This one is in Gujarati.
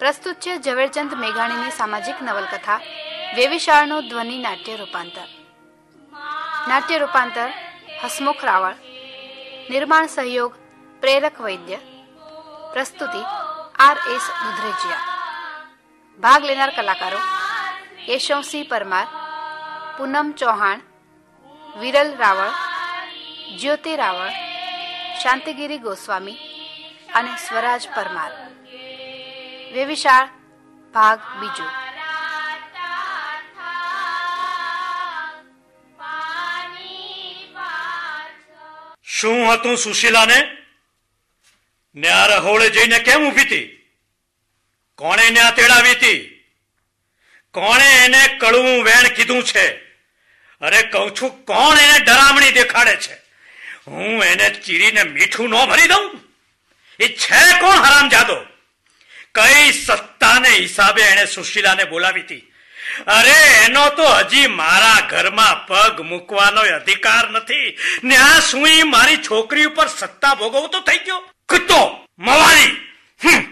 પ્રસ્તુત છે ઝવેરચંદ મેઘાણીની સામાજિક નવલકથા વેવિશાળનું ધ્વનિ નાટ્ય રૂપાંતર. નાટ્ય રૂપાંતર હસમુખ રાવળ. નિર્માણ સહયોગ પ્રેરક વૈદ્ય. પ્રસ્તુતિ R.S. દુધરેજિયા. ભાગ લેનાર કલાકારો કેશવસિંહ પરમાર, પૂનમ ચૌહાણ, વિરલ રાવળ, જ્યોતિ રાવળ, શાંતિગીરી ગોસ્વામી અને સ્વરાજ પરમાર. વેવિશાળ ભાગ બીજો. શું હતું સુશીલાને? ન્યા રહોળે જઈને કેમ ઊભી હતી? કોણે ન્યા તેડાવી હતી? કોણે એને કડવું વેણ કીધું છે? અરે કહું છું, કોણ એને ડરામણી દેખાડે છે? હું એને ચીરીને મીઠું ન ભરી દઉં? એ છે કોણ હરામજાદો? કઈ સત્તાને હિસાબે એને સુશીલાને બોલાવી હતી? અરે એનો તો હજી મારા ઘરમાં પગ મૂકવાનો અધિકાર નથી ને આ શું મારી છોકરી ઉપર સત્તા ભોગવતો થઈ ગયો? કુત્તો, મવારી!